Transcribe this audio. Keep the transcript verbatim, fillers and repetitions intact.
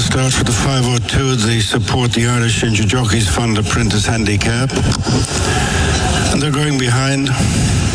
start for the five oh two. They support the Irish Injured Jockeys Fund Apprentice Handicap. And they're going behind